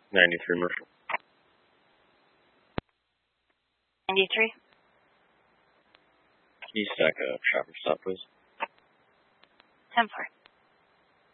93 Mercial. 93. Can you stack a traffic stop, please? 10-4.